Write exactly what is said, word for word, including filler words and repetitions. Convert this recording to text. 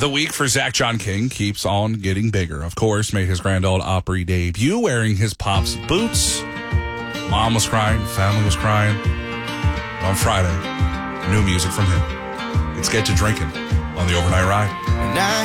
The week for Zach John King keeps on getting bigger. Of course, made his Grand Ole Opry debut wearing his pop's boots. Mom was crying. Family was crying. On Friday, new music from him. Let's get to drinking on the Overnight Ride.